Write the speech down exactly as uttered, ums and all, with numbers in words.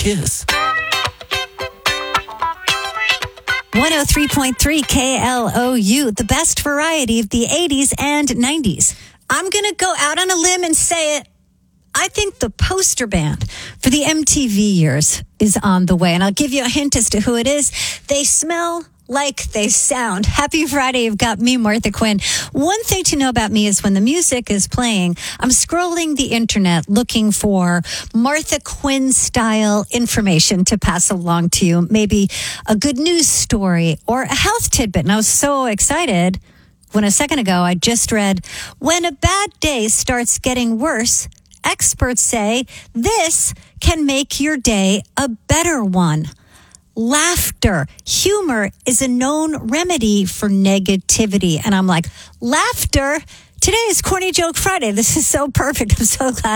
Kiss. one oh three point three K L O U, the best variety of the eighties and nineties. I'm going to go out on a limb and say it. I think the poster band for the M T V years is on the way. And I'll give you a hint as to who it is. They smell like they sound. Happy Friday. You've got me, Martha Quinn. One thing to know about me is when the music is playing, I'm scrolling the internet looking for Martha Quinn style information to pass along to you. Maybe a good news story or a health tidbit. And I was so excited when a second ago I just read, when a bad day starts getting worse, experts say this can make your day a better one. Laughter, humor is a known remedy for negativity. And I'm like, laughter? Today is Corny Joke Friday. This is so perfect. I'm so glad